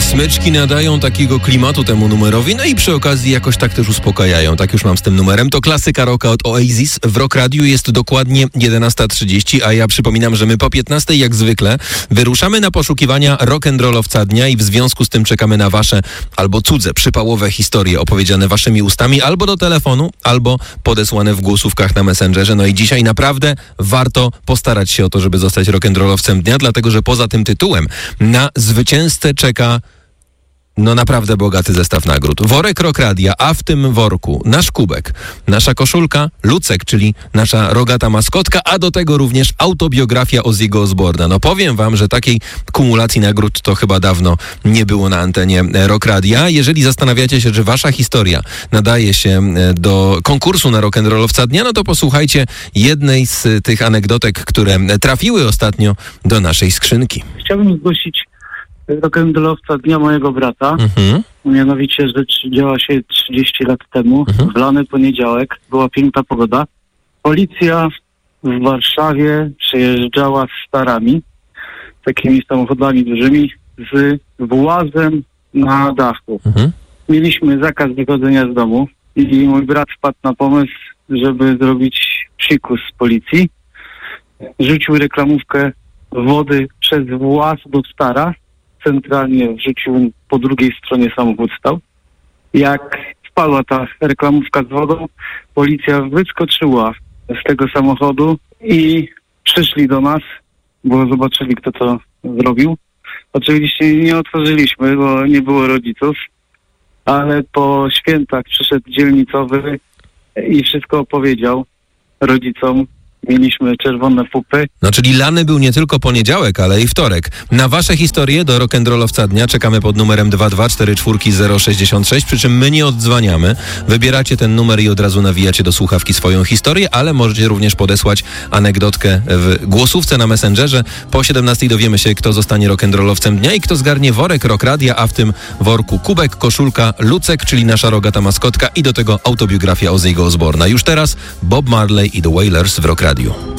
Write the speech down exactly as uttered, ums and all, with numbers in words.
Smyczki nadają takiego klimatu temu numerowi, no i przy okazji jakoś tak też uspokajają. Tak już mam z tym numerem. To klasyka rocka od Oasis. W Rock Radiu jest dokładnie jedenasta trzydzieści, a ja przypominam, że my po piętnastej jak zwykle wyruszamy na poszukiwania rock'n'rollowca dnia i w związku z tym czekamy na wasze albo cudze, przypałowe historie opowiedziane waszymi ustami albo do telefonu, albo podesłane w głosówkach na Messengerze. No i dzisiaj naprawdę warto postarać się o to, żeby zostać rock'n'rollowcem dnia, dlatego że poza tym tytułem na zwycięzcę czeka no naprawdę bogaty zestaw nagród. Worek Rock Radia, a w tym worku nasz kubek, nasza koszulka, Lucek, czyli nasza rogata maskotka, a do tego również autobiografia Ozzy'ego Osbourne'a. No powiem wam, że takiej kumulacji nagród to chyba dawno nie było na antenie Rock Radia. Jeżeli zastanawiacie się, czy wasza historia nadaje się do konkursu na rock'n'rollowca dnia, no to posłuchajcie jednej z tych anegdotek, które trafiły ostatnio do naszej skrzynki. Chciałbym zgłosić rock'n'rollowca dnia mojego brata. Mhm. Mianowicie rzecz działa się trzydzieści lat temu. Mhm. W lany poniedziałek. Była piękna pogoda. Policja w Warszawie przejeżdżała z starami, takimi samochodami dużymi, z włazem na dachu. Mhm. Mieliśmy zakaz wychodzenia z domu i mój brat wpadł na pomysł, żeby zrobić psikus z policji. Rzucił reklamówkę wody przez właz do stara. Centralnie wrzucił, po drugiej stronie samochód stał. Jak wpadła ta reklamówka z wodą, policja wyskoczyła z tego samochodu i przyszli do nas, bo zobaczyli, kto to zrobił. Oczywiście nie otworzyliśmy, bo nie było rodziców, ale po świętach przyszedł dzielnicowy i wszystko opowiedział rodzicom. Mieliśmy czerwone pupy. No czyli lany był nie tylko poniedziałek, ale i wtorek. Na wasze historie do rock'n'rollowca dnia czekamy pod numerem dwa dwa cztery cztery zero sześć sześć, przy czym my nie oddzwaniamy. Wybieracie ten numer i od razu nawijacie do słuchawki swoją historię, ale możecie również podesłać anegdotkę w głosówce na Messengerze. Po siedemnastej dowiemy się, kto zostanie rock'n'rollowcem dnia i kto zgarnie worek Rock Radia, a w tym worku kubek, koszulka, Lucek, czyli nasza rogata maskotka i do tego autobiografia Ozzy'ego Osbourne'a. Już teraz Bob Marley i The Wailers w Rock Radio.